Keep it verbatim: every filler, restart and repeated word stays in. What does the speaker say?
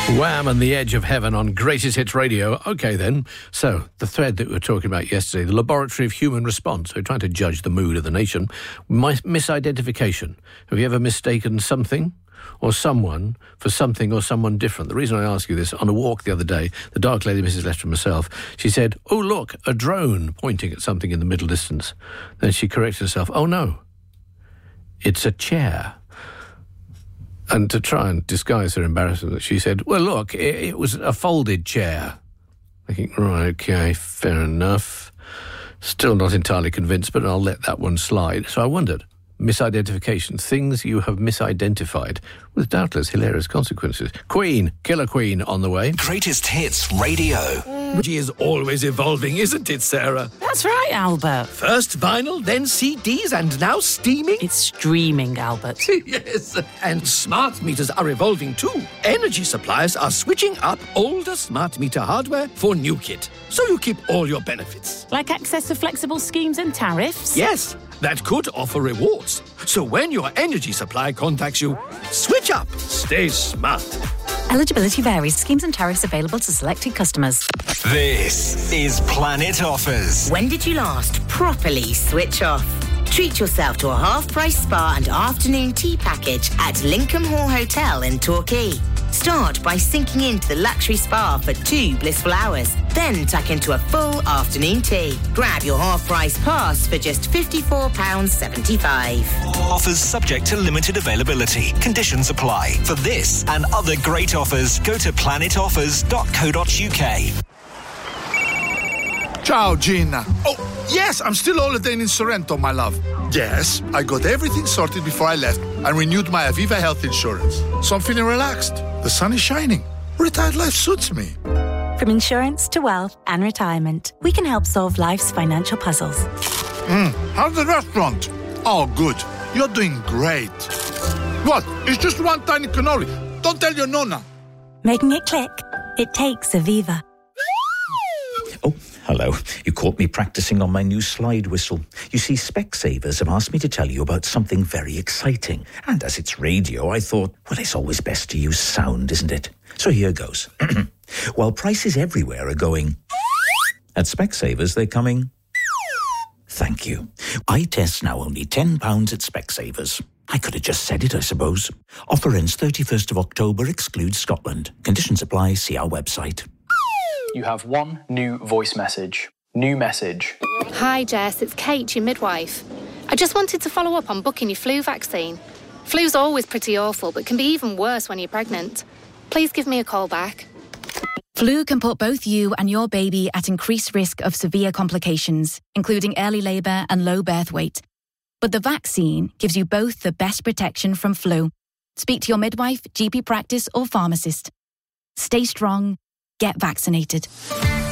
Wham! And The Edge of Heaven on Greatest Hits Radio. OK, then. So, the thread that we were talking about yesterday, the Laboratory of Human Response. So, trying to judge the mood of the nation. Mis- misidentification. Have you ever mistaken something or someone for something or someone different? The reason I ask you this, on a walk the other day, the dark lady, Missus Lester herself, she said, "Oh, look, a drone," pointing at something in the middle distance. Then she corrected herself, "Oh, no, it's a chair." And to try and disguise her embarrassment, she said, "Well, look, it, it was a folded chair." Thinking, right, OK, fair enough. Still not entirely convinced, but I'll let that one slide. So I wondered, misidentification, things you have misidentified, with doubtless hilarious consequences. Queen, Killer Queen, on the way. Greatest Hits Radio. Technology is always evolving, isn't it, Sarah? That's right, Albert. First vinyl, then C Ds, and now streaming? It's streaming, Albert. Yes, and smart meters are evolving too. Energy suppliers are switching up older smart meter hardware for new kit, so you keep all your benefits. Like access to flexible schemes and tariffs? Yes, that could offer rewards. So when your energy supply contacts you, switch up. Stay smart. Eligibility varies. Schemes and tariffs available to selected customers. This is Planet Offers. When did you last properly switch off? Treat yourself to a half-price spa and afternoon tea package at Lincoln Hall Hotel in Torquay. Start by sinking into the luxury spa for two blissful hours. Then tuck into a full afternoon tea. Grab your half-price pass for just fifty-four pounds seventy-five. Offers subject to limited availability. Conditions apply. For this and other great offers, go to planet offers dot co dot uk. Ciao, Gina. Oh, yes, I'm still holidaying in Sorrento, my love. Yes, I got everything sorted before I left and renewed my Aviva health insurance. So I'm feeling relaxed. The sun is shining. Retired life suits me. From insurance to wealth and retirement, we can help solve life's financial puzzles. Mm, how's the restaurant? Oh, good. You're doing great. What? It's just one tiny cannoli. Don't tell your nonna. Making it click? It takes Aviva. Oh, hello. You caught me practicing on my new slide whistle. You see, Specsavers have asked me to tell you about something very exciting. And as it's radio, I thought, well, it's always best to use sound, isn't it? So here goes. While prices everywhere are going, at Specsavers, they're coming. Thank you. Eye tests now only ten pounds at Specsavers. I could have just said it, I suppose. Offer ends thirty-first of October, excludes Scotland. Conditions apply, see our website. You have one new voice message. New message. Hi Jess, it's Kate, your midwife. I just wanted to follow up on booking your flu vaccine. Flu's always pretty awful, but can be even worse when you're pregnant. Please give me a call back. Flu can put both you and your baby at increased risk of severe complications, including early labour and low birth weight. But the vaccine gives you both the best protection from flu. Speak to your midwife, G P practice or pharmacist. Stay strong. Get vaccinated.